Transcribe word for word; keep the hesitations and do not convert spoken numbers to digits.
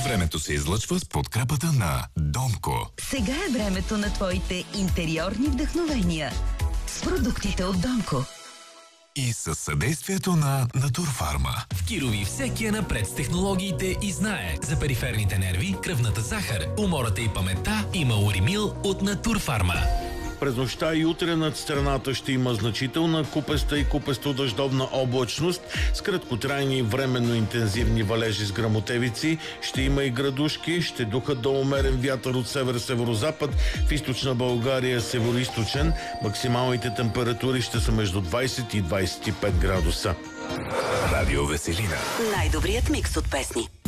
Времето се излъчва с подкрепата на Донко. Сега е времето на твоите интериорни вдъхновения с продуктите от Донко. И със съдействието на Натурфарма. В Кирови всеки е напред с технологиите и знае. За периферните нерви, кръвната захар, умората и паметта има Уримил от Натурфарма. През нощта и утре над страната ще има значителна купеста и купесто-дъждовна облачност с краткотрайни и временно интензивни валежи с гръмотевици. Ще има и градушки, ще духат до умерен вятър от север-северозапад, в източна България североизточен. Максималните температури ще са между двайсет и двайсет и пет градуса. Радио Веселина. Най-добрият микс от песни.